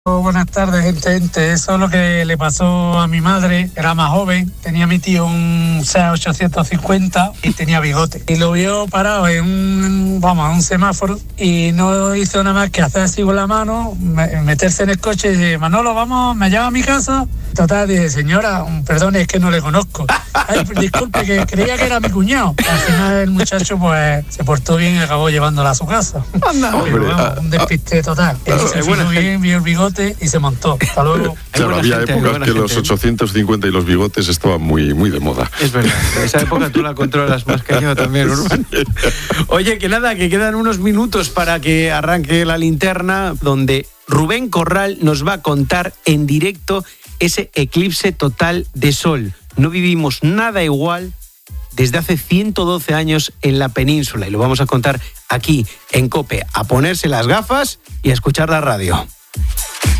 Buenas tardes, gente. Eso es lo que le pasó a mi madre. Era más joven. Tenía mi tío un Seat 850 y tenía bigote. Y lo vio parado en un semáforo y no hizo nada más que hacer así con la mano, meterse en el coche y decir, Manolo, vamos, me lleva a mi casa. Total, dije, señora, perdone, es que no le conozco. Ay, disculpe, que creía que era mi cuñado. Al final el muchacho pues se portó bien y acabó llevándola a su casa. Pero vamos, un despiste total. Claro, se fijó bien, vio el bigote y se montó. Hasta luego. Claro, había épocas que los 850 y los bigotes estaban muy, muy de moda. Es verdad, en esa época tú la controlas más que yo también, Urbán. Oye, que nada, que quedan unos minutos para que arranque la linterna, donde Rubén Corral nos va a contar en directo ese eclipse total de sol. No vivimos nada igual desde hace 112 años en la península y lo vamos a contar aquí en COPE. A ponerse las gafas y a escuchar la radio.